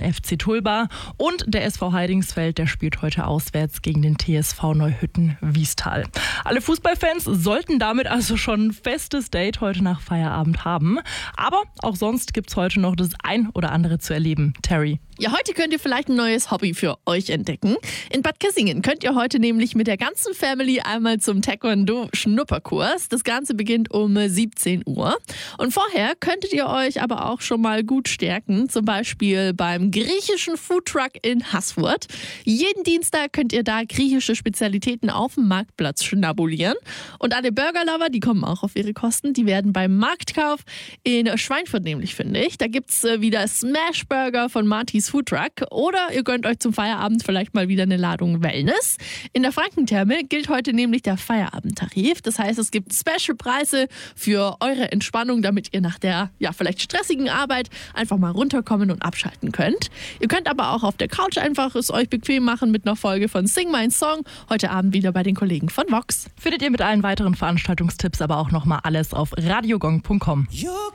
FC Tulba. Und der SV Heidingsfeld, der spielt heute auswärts gegen den TSV Neuhütten-Wiestal. Alle Fußballfans sollten damit also schon ein festes Date heute nach Feierabend haben. Aber auch sonst gibt's heute noch das ein oder andere zu erleben. Terry. Ja, heute könnt ihr vielleicht ein neues Hobby für euch entdecken. In Bad Kissingen könnt ihr heute nämlich mit der ganzen Family einmal zum Taekwondo-Schnupperkurs. Das Ganze beginnt um 17 Uhr. Und vorher könntet ihr euch aber auch schon mal gut stärken, zum Beispiel beim griechischen Foodtruck in Haßfurt. Jeden Dienstag könnt ihr da griechische Spezialitäten auf dem Marktplatz schnabulieren. Und alle Burgerlover, die kommen auch auf ihre Kosten, die werden beim Marktkauf in Schweinfurt nämlich fündig. Da gibt's wieder Smashburger von Martis Foodtruck oder ihr gönnt euch zum Feierabend vielleicht mal wieder eine Ladung Wellness. In der Frankentherme gilt heute nämlich der Feierabendtarif. Das heißt, es gibt Specialpreise für eure Entspannung, damit ihr nach der vielleicht stressigen Arbeit einfach mal runterkommen und abschalten könnt. Ihr könnt aber auch auf der Couch einfach es euch bequem machen mit einer Folge von Sing My Song. Heute Abend wieder bei den Kollegen von Vox. Findet ihr mit allen weiteren Veranstaltungstipps aber auch nochmal alles auf radiogong.com.